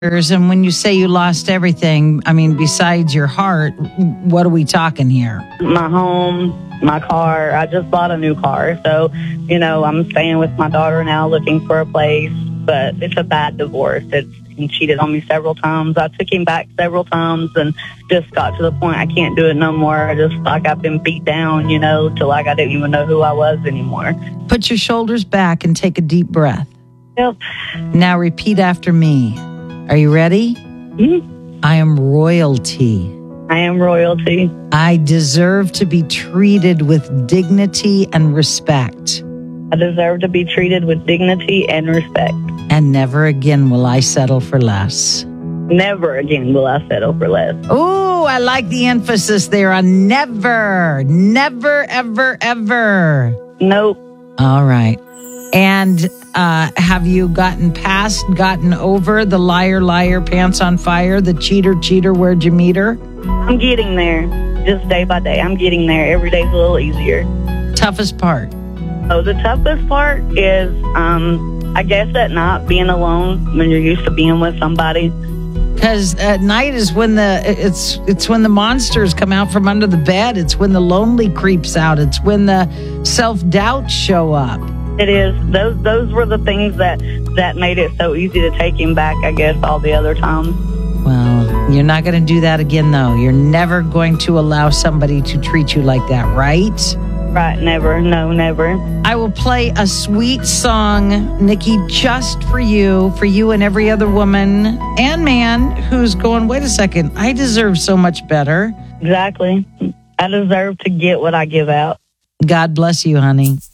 And when you say you lost everything, I mean, besides your heart, what are we talking here? My home, my car. I just bought a new car. So, I'm staying with my daughter now looking for a place. But it's a bad divorce. He cheated on me several times. I took him back several times and just got to the point I can't do it no more. I just I've been beat down, till I didn't even know who I was anymore. Put your shoulders back and take a deep breath. Yep. Now repeat after me. Are you ready? Mm-hmm. I am royalty. I am royalty. I deserve to be treated with dignity and respect. I deserve to be treated with dignity and respect. And never again will I settle for less. Never again will I settle for less. Oh, I like the emphasis there on never. Never, ever, ever. Nope. All right. And have you gotten over the liar, liar, pants on fire, the cheater, cheater, where'd you meet her? I'm getting there. Just day by day. I'm getting there. Every day's a little easier. Toughest part? Oh, the toughest part is, I guess at night, being alone when you're used to being with somebody. Because at night is when it's when the monsters come out from under the bed. It's when the lonely creeps out. It's when the self-doubts show up. It is. Those were the things that made it so easy to take him back, I guess, all the other times. Well, you're not going to do that again, though. You're never going to allow somebody to treat you like that, right? Right, never. No, never. I will play a sweet song, Nikki, just for you and every other woman and man who's going, wait a second, I deserve so much better. Exactly. I deserve to get what I give out. God bless you, honey.